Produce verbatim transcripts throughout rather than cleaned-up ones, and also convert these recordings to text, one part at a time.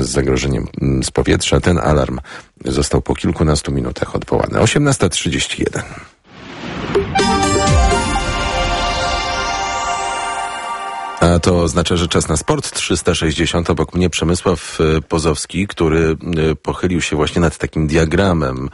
z zagrożeniem z powietrza. Ten alarm został po kilkunastu minutach odwołany. osiemnasta trzydzieści jeden. A to oznacza, że czas na sport. trzysta sześćdziesiąt. Obok mnie Przemysław Pozowski, który pochylił się właśnie nad takim diagramem,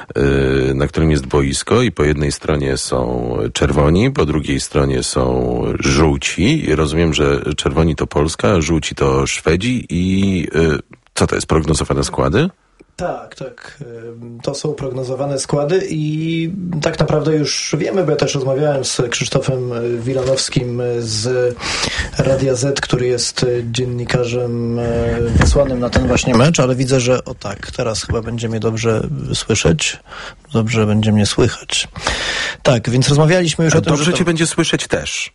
na którym jest boisko i po jednej stronie są czerwoni, po drugiej stronie są żółci. I rozumiem, że czerwoni to Polska, żółci to Szwedzi i co to jest, prognozowane składy? Tak, tak. To są prognozowane składy i tak naprawdę już wiemy, bo ja też rozmawiałem z Krzysztofem Wilanowskim z Radia Z, który jest dziennikarzem wysłanym na ten właśnie mecz, ale widzę, że o tak, teraz chyba będzie mnie dobrze słyszeć. Dobrze będzie mnie słychać. Tak, więc rozmawialiśmy już A o tym, dobrze że to... cię będzie słyszeć też.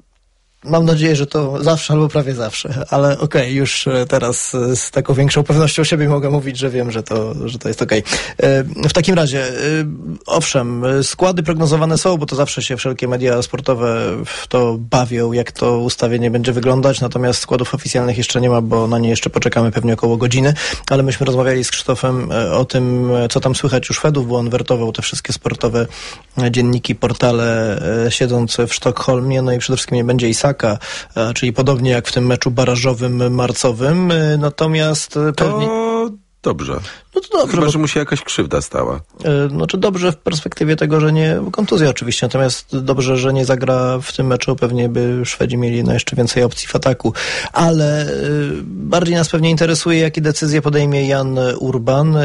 Mam nadzieję, że to zawsze albo prawie zawsze, ale okej, okay, już teraz z taką większą pewnością siebie mogę mówić, że wiem, że to, że to jest okej. Okay. W takim razie, owszem, składy prognozowane są, bo to zawsze się wszelkie media sportowe w to bawią, jak to ustawienie będzie wyglądać, natomiast składów oficjalnych jeszcze nie ma, bo na nie jeszcze poczekamy pewnie około godziny, ale myśmy rozmawiali z Krzysztofem o tym, co tam słychać u Szwedów, bo on wertował te wszystkie sportowe dzienniki, portale, siedząc w Sztokholmie, no i przede wszystkim nie będzie Isaka, czyli podobnie jak w tym meczu barażowym marcowym, natomiast pewnie... To dobrze. No to dobrze. Chyba, bo... że mu się jakaś krzywda stała. No czy dobrze w perspektywie tego, że nie... Kontuzja oczywiście, natomiast dobrze, że nie zagra w tym meczu. Pewnie by Szwedzi mieli no jeszcze więcej opcji w ataku. Ale bardziej nas pewnie interesuje, jakie decyzje podejmie Jan Urban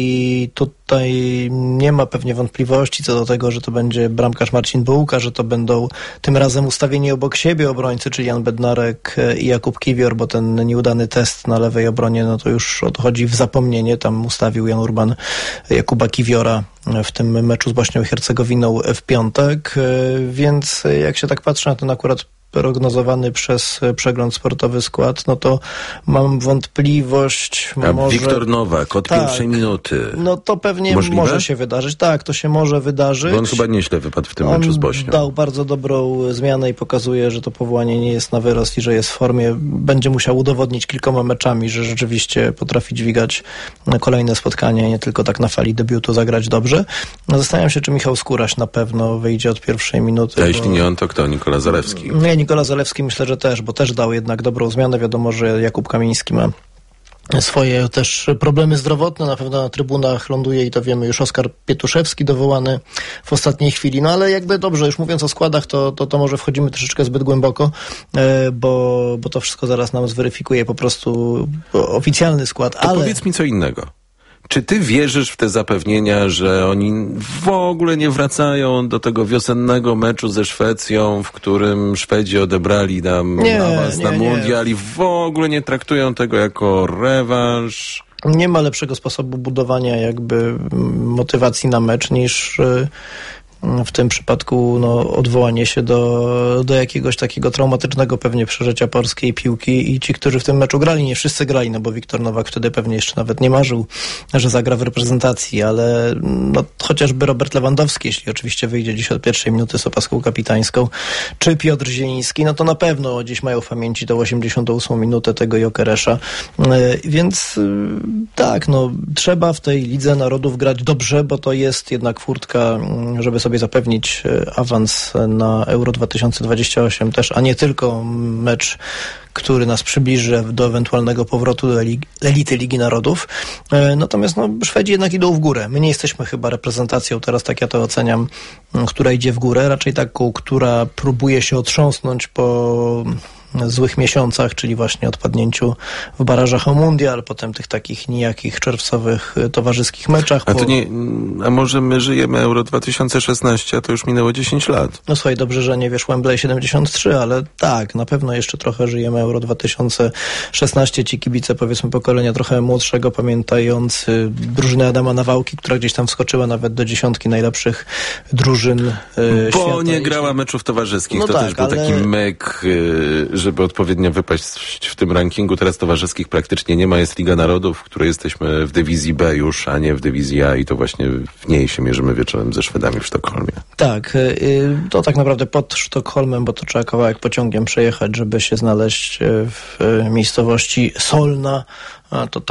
i tutaj nie ma pewnie wątpliwości co do tego, że to będzie bramkarz Marcin Bułka, że to będą tym razem ustawieni obok siebie obrońcy, czyli Jan Bednarek i Jakub Kiwior, bo ten nieudany test na lewej obronie, no to już odchodzi w zapomnienie. Tam ustawił Jan Urban Jakuba Kiwiora w tym meczu z Bośnią i Hercegowiną w piątek, więc jak się tak patrzy na ten akurat prognozowany przez Przegląd Sportowy skład, no to mam wątpliwość. A może... Wiktor Nowak od tak, pierwszej minuty. No to pewnie Możliwe? Może się wydarzyć. Tak, to się może wydarzyć. Bo on chyba nieźle wypadł w tym on meczu z Bośnią. Dał bardzo dobrą zmianę i pokazuje, że to powołanie nie jest na wyrost i że jest w formie. Będzie musiał udowodnić kilkoma meczami, że rzeczywiście potrafi dźwigać kolejne spotkania, nie tylko tak na fali debiutu zagrać dobrze. Zastanawiam się, czy Michał Skóraś na pewno wyjdzie od pierwszej minuty. A jeśli bo... nie on, to kto? Nikola Zalewski? Nie, Nikola Zalewski myślę, że też, bo też dał jednak dobrą zmianę. Wiadomo, że Jakub Kamiński ma swoje też problemy zdrowotne. Na pewno na trybunach ląduje i to wiemy już Oskar Pietuszewski dowołany w ostatniej chwili. No ale jakby dobrze, już mówiąc o składach, to, to, to może wchodzimy troszeczkę zbyt głęboko, bo, bo to wszystko zaraz nam zweryfikuje po prostu oficjalny skład. To ale... powiedz mi co innego. Czy ty wierzysz w te zapewnienia, że oni w ogóle nie wracają do tego wiosennego meczu ze Szwecją, w którym Szwedzi odebrali nam nie, awans nie, na nie. mundial i w ogóle nie traktują tego jako rewanż? Nie ma lepszego sposobu budowania jakby motywacji na mecz niż w tym przypadku no, odwołanie się do, do jakiegoś takiego traumatycznego pewnie przeżycia polskiej piłki i ci, którzy w tym meczu grali, nie wszyscy grali, no bo Wiktor Nowak wtedy pewnie jeszcze nawet nie marzył, że zagra w reprezentacji, ale no, chociażby Robert Lewandowski, jeśli oczywiście wyjdzie dziś od pierwszej minuty z opaską kapitańską, czy Piotr Zieliński, no to na pewno dziś mają w pamięci tą osiemdziesiątą ósmą minutę tego Jokeresza, więc tak, no trzeba w tej Lidze Narodów grać dobrze, bo to jest jednak furtka, żeby sobie zapewnić awans na Euro dwa tysiące dwadzieścia osiem też, a nie tylko mecz, który nas przybliży do ewentualnego powrotu do elity Ligi Narodów. Natomiast no, Szwedzi jednak idą w górę. My nie jesteśmy chyba reprezentacją, teraz tak ja to oceniam, która idzie w górę, raczej taką, która próbuje się otrząsnąć po złych miesiącach, czyli właśnie odpadnięciu w barażach o mundial, potem tych takich nijakich czerwcowych towarzyskich meczach. A to bo... nie, a może my żyjemy Euro dwa tysiące szesnaście, a to już minęło dziesięć lat. No słuchaj, dobrze, że nie wiesz Wembley siedemdziesiąt trzy, ale tak, na pewno jeszcze trochę żyjemy Euro dwa tysiące szesnaście. Ci kibice, powiedzmy, pokolenia trochę młodszego, pamiętający drużynę Adama Nawałki, która gdzieś tam wskoczyła nawet do dziesiątki najlepszych drużyn Bo świata. nie grała meczów towarzyskich. No to tak, też był ale... taki myk, żeby odpowiednio wypaść w tym rankingu. Teraz towarzyskich praktycznie nie ma. Jest Liga Narodów, w której jesteśmy w dywizji B już, a nie w dywizji A i to właśnie w niej się mierzymy wieczorem ze Szwedami w Sztokholmie. Tak, to tak naprawdę pod Sztokholmem, bo to trzeba kawałek pociągiem przejechać, żeby się znaleźć w miejscowości Solna. To